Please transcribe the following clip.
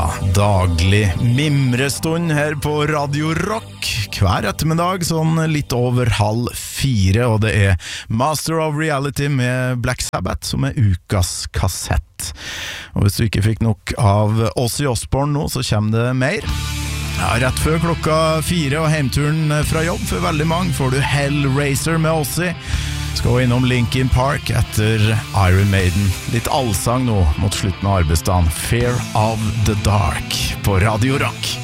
daglig mimrestund her på Radio Rock hver ettermiddag, sånn litt over 3:30, og det er Master of Reality med Black Sabbath som er ukas kassett. Og hvis du ikke fikk nok av Ozzy Osbourne nå, så kommer det mer. Ja, rett før 4:00 og heimturen fra jobb for veldig mange får du Hellraiser med Ozzy. Skal innom Linkin Park etter Iron Maiden. Litt allsang nå mot slutten av arbeidsdagen. Fear of the Dark på Radio Rock.